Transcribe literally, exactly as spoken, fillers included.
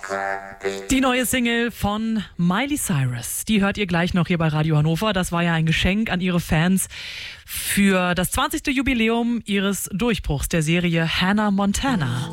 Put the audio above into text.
Die neue Single von Miley Cyrus, die hört ihr gleich noch hier bei Radio Hannover. Das war ja ein Geschenk an ihre Fans für das zwanzigste Jubiläum ihres Durchbruchs der Serie Hannah Montana.